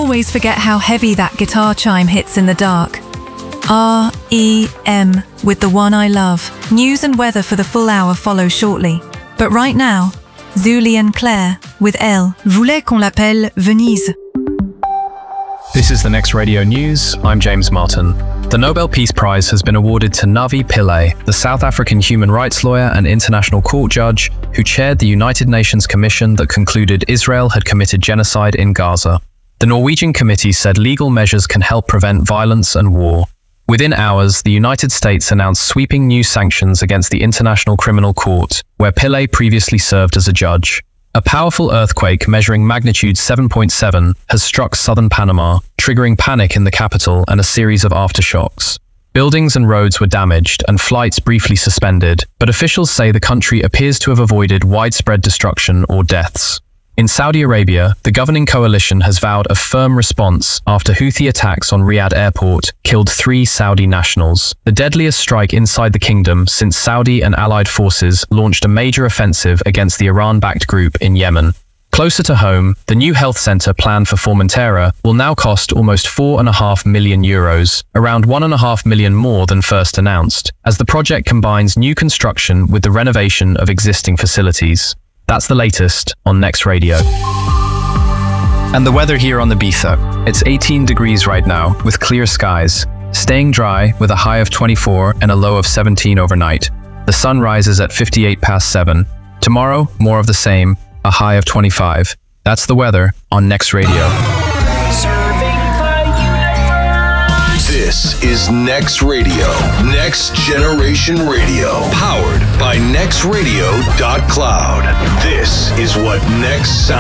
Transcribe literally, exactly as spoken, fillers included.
always forget how heavy that guitar chime hits in the dark. R E M with The One I Love. News and weather for the full hour follow shortly. But right now, Julian Claire with Elle. Voulait qu'on l'appelle Venise. This is the Next Radio News. I'm James Martin. The Nobel Peace Prize has been awarded to Navi Pillay, the South African human rights lawyer and international court judge who chaired the United Nations Commission that concluded Israel had committed genocide in Gaza. The Norwegian committee said legal measures can help prevent violence and war. Within hours, the United States announced sweeping new sanctions against the International Criminal Court, where Pillay previously served as a judge. A powerful earthquake measuring magnitude seven point seven has struck southern Panama, triggering panic in the capital and a series of aftershocks. Buildings and roads were damaged and flights briefly suspended, but officials say the country appears to have avoided widespread destruction or deaths. In Saudi Arabia, the governing coalition has vowed a firm response after Houthi attacks on Riyadh airport killed three Saudi nationals, the deadliest strike inside the kingdom since Saudi and allied forces launched a major offensive against the Iran-backed group in Yemen. Closer to home, the new health centre planned for Formentera will now cost almost four and a half million euros, around one and a half million more than first announced, as the project combines new construction with the renovation of existing facilities. That's the latest on Next Radio. And the weather here on Ibiza. It's eighteen degrees right now, with clear skies. Staying dry, with a high of twenty-four and a low of seventeen overnight. The sun rises at fifty-eight past seven. Tomorrow, more of the same, a high of twenty-five. That's the weather on Next Radio. This is Next Radio, Next Generation Radio, powered by next radio dot cloud. This is what Next sounds